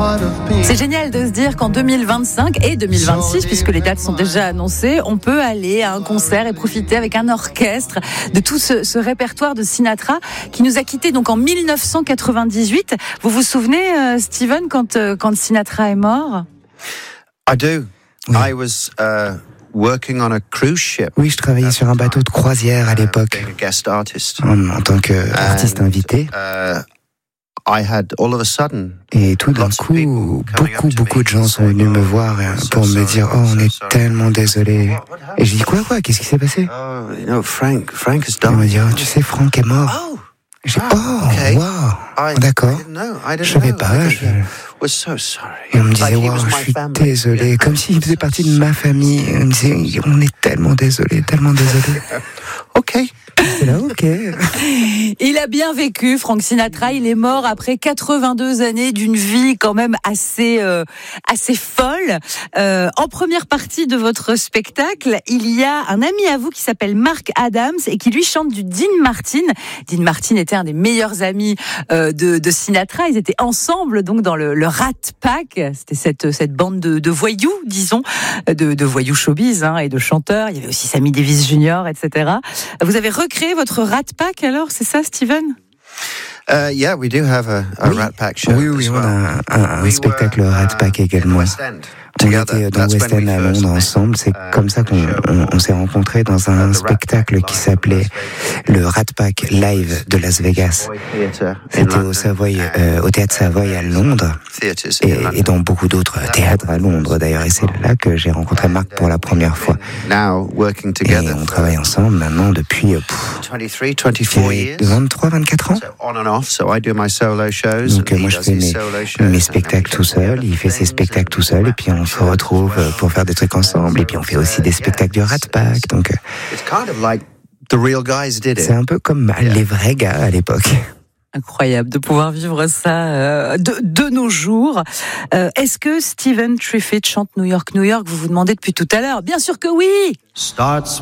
C'est génial de se dire qu'en 2025 et 2026, puisque les dates sont déjà annoncées, on peut aller à un concert et profiter avec un orchestre de tout ce répertoire de Sinatra qui nous a quittés donc en 1998. Vous vous souvenez, Steven, quand Sinatra est mort? I do. Oui. I was working on a cruise ship. Oui, je travaillais sur un bateau de croisière à l'époque, Being a guest artist. en tant qu'artiste invité. I had all of a sudden Et tout d'un lots of coup, people coming up to beaucoup me de gens sont venus me voir pour me dire « Oh, on est tellement désolé ». Et je dis « Quoi, qu'est-ce qui s'est passé ?» Oh, you know, Frank has Ils me died. disent « Oh, tu sais, Franck est mort ». Oh, J'ai dit « Oh, okay. wow, d'accord ». Je savais pas. Was so sorry. Et on me disait, Like he wow, was je my suis family. désolé, comme s'il faisait partie de ma famille. On me disait, on est tellement désolé, tellement désolé. Okay. C'est là, ok. Il a bien vécu, Frank Sinatra. Il est mort après 82 années d'une vie quand même assez folle. En première partie de votre spectacle, il y a un ami à vous qui s'appelle Mark Adams et qui lui chante du Dean Martin. Dean Martin était un des meilleurs amis de Sinatra. Ils étaient ensemble donc dans le Rat Pack. C'était cette bande de voyous, disons, de voyous showbiz et de chanteurs. Il y avait aussi Sammy Davis Jr., etc. Vous avez recréé votre Rat Pack alors, c'est ça, Steven? Yeah, we do have a Rat Pack show. Oui, as on well. a un spectacle Rat Pack également. West End. On était dans West End à Londres ensemble. C'est comme ça qu'on s'est rencontrés dans un spectacle qui s'appelait le Rat Pack Live de Las Vegas. C'était au Savoy, au Théâtre Savoy à Londres et dans beaucoup d'autres théâtres à Londres d'ailleurs. Et c'est là que j'ai rencontré Marc pour la première fois. Et on travaille ensemble maintenant depuis 23, 24 ans. Donc moi je fais mes spectacles tout seul, il fait ses spectacles tout seul et puis on se retrouve pour faire des trucs ensemble et puis on fait aussi des spectacles du Rat Pack. Donc c'est un peu comme les vrais gars à l'époque. Incroyable de pouvoir vivre ça de nos jours. Est-ce que Stephen Triffitt chante New York, New York? Vous vous demandez depuis tout à l'heure. Bien sûr que oui. Starts